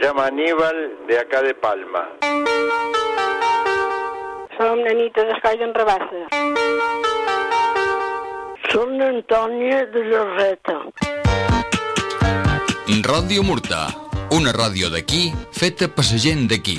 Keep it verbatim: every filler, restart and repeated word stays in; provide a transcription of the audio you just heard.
llamo Aníbal, de acá de Palma. Som na Nita d'Escoll d'en Rabassa. Som n'Antònia de Llorreta. Ràdio Murta, una ràdio d'aquí feta per la gent d'aquí.